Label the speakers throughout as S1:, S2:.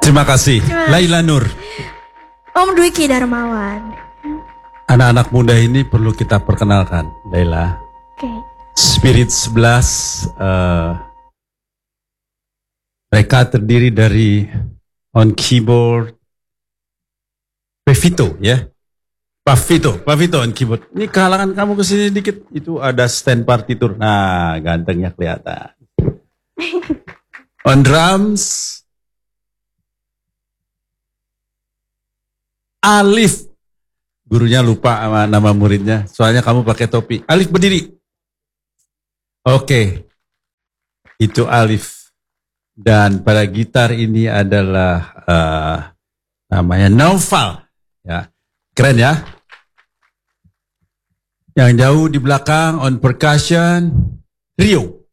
S1: Terima kasih. Laila Nur.
S2: Om Dwiki Darmawan.
S1: Anak-anak muda ini perlu kita perkenalkan, Laila.
S2: Oke.
S1: Spirit 11, mereka terdiri dari on keyboard, Pavito ya. Pavito on keyboard. Ini kehalangan kamu kesini dikit, itu ada stand partitur. Nah, gantengnya kelihatan. On drums, Alif. Gurunya lupa sama nama muridnya, soalnya kamu pakai topi. Alif berdiri. Oke, itu Alif. Dan pada gitar ini adalah namanya Naufal. Ya, keren ya. Yang jauh di belakang on percussion, Rio.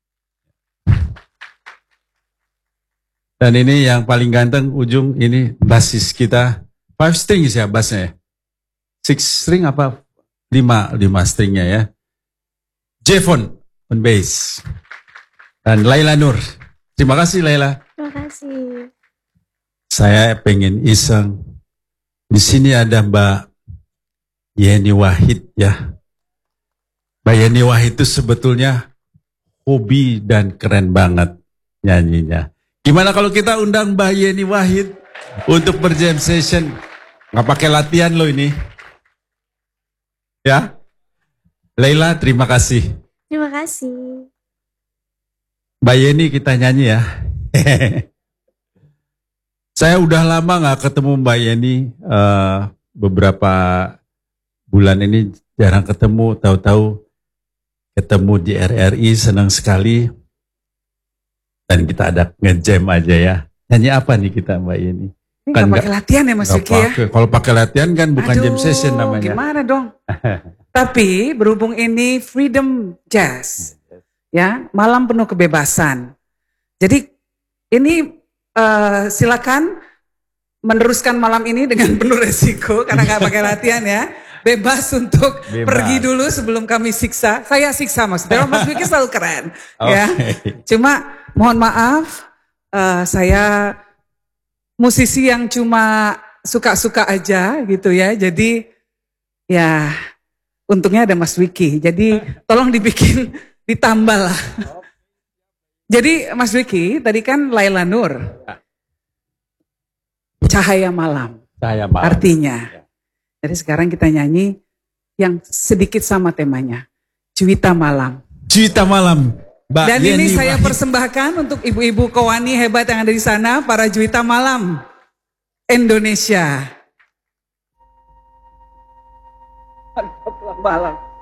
S1: Dan ini yang paling ganteng ujung ini basis kita. 5 strings ya bassnya. 6 string apa? 5 stringnya ya. Jevon on bass. Dan Laila Nur. Terima kasih Laila.
S2: Terima kasih.
S1: Saya pengen iseng. Di sini ada Mbak Yeni Wahid ya. Mbak Yeni Wahid itu sebetulnya hobi dan keren banget nyanyinya. Gimana kalau kita undang Mbak Yeni Wahid untuk berjam session? Nggak pakai latihan loh ini. Ya, Laila terima kasih.
S2: Terima kasih.
S1: Mbak Yeni kita nyanyi ya. Saya udah lama nggak ketemu Mbak Yeni, beberapa bulan ini jarang ketemu, tahu-tahu ketemu di RRI, senang sekali. Dan kita ada ngejam aja ya. Nyanyi apa nih kita Mbak Yeni?
S3: Ini kan nggak pakai latihan ya Mas Yuki ya?
S1: Kalau pakai latihan kan bukan jam session namanya.
S3: Gimana dong? Tapi berhubung ini Freedom Jazz, ya malam penuh kebebasan. Jadi ini silakan meneruskan malam ini dengan penuh resiko karena nggak pakai latihan ya. Bebas untuk pergi dulu sebelum kami siksa. Saya siksa maksudnya. Mas Yuki selalu keren, ya. Cuma mohon maaf, saya musisi yang cuma suka-suka aja gitu ya. Jadi ya untungnya ada Mas Wiki. Jadi tolong dibikin ditambah lah. Jadi Mas Wiki tadi kan Laila Nur. Cahaya malam.
S1: Cahaya malam.
S3: Artinya. Jadi sekarang kita nyanyi yang sedikit sama temanya. Juwita malam.
S1: Juwita malam. Mbak
S3: Dan
S1: Yeni
S3: ini saya
S1: Wahid.
S3: persembahkan untuk ibu-ibu Kowani hebat yang ada di sana, para Juwita Malam Indonesia. Malam.